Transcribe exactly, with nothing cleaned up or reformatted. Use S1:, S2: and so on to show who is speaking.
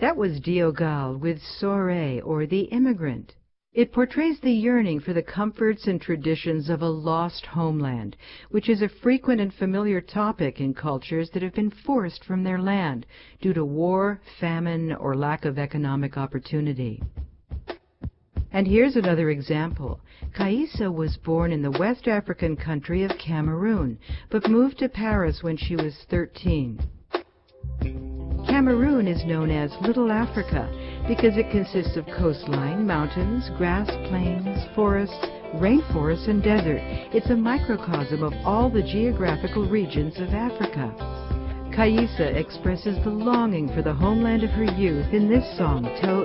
S1: That was Diogal with Soirée, or The Immigrant. It portrays the yearning for the comforts and traditions of a lost homeland, which is a frequent and familiar topic in cultures that have been forced from their land due to war, famine, or lack of economic opportunity. And here's another example. Kaissa was born in the West African country of Cameroon, but moved to Paris when she was thirteen. Cameroon is known as Little Africa because it consists of coastline, mountains, grass plains, forests, rainforests, and desert. It's a microcosm of all the geographical regions of Africa. Kaissa expresses the longing for the homeland of her youth in this song, To